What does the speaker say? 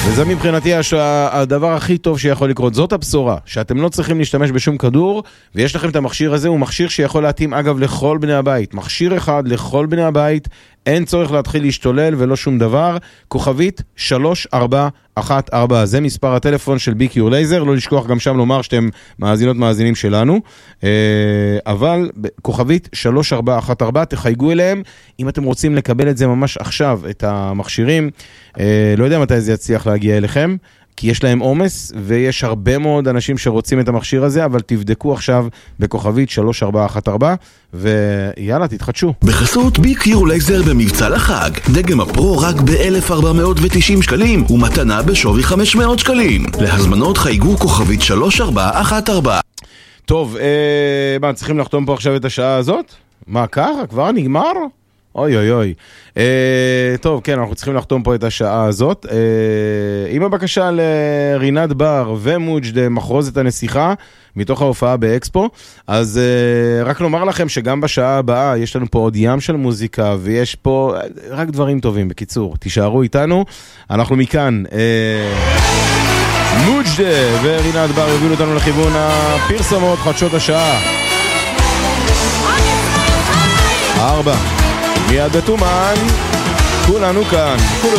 וזה מבחינתי הדבר הכי טוב שיכול לקרות. זאת הבשורה, שאתם לא צריכים להשתמש בשום כדור, ויש לכם את המכשיר הזה, הוא מכשיר שיכול להתאים אגב לכל בני הבית. מכשיר אחד לכל בני הבית, אין צורך להתחיל להשתולל ולא שום דבר. כוכבית 3414, זה מספר הטלפון של ביקיור לייזר, לא לשכוח גם שם לומר שאתם מאזינים שלנו, אבל כוכבית 3414, תחייגו אליהם, אם אתם רוצים לקבל את זה ממש עכשיו, את המכשירים, לא יודע מתי זה יצליח להגיע אליכם, כי יש להם עומס, ויש הרבה מאוד אנשים שרוצים את המכשיר הזה, אבל תבדקו עכשיו בכוכבית 3414, ויאללה, תתחדשו. בחסות ביקיור לייזר במבצע לחג, דגם הפרו רק ב-1,490 שקלים, ומתנה בשווי 500 שקלים. להזמנות חייגו כוכבית 3414. טוב, מה, צריכים לחתום פה עכשיו את השעה הזאת? מה, ככה? כבר נגמר? אוי אוי אוי. טוב, כן, אנחנו צריכים לחתום פה את השעה הזאת. עם הבקשה לרינת בר ומוג'ד מחרוזת הנסיכה, מתוך ההופעה באקספו. אז רק לומר לכם שגם בשעה הבאה יש לנו פה עוד ים של מוזיקה, ויש פה רק דברים טובים. בקיצור, תישארו איתנו. אנחנו מכאן. מוג'ד ורינת בר יובילו אותנו לכיוון הפרסומות, חדשות השעה 4. מיד בתומן, כולנו כאן.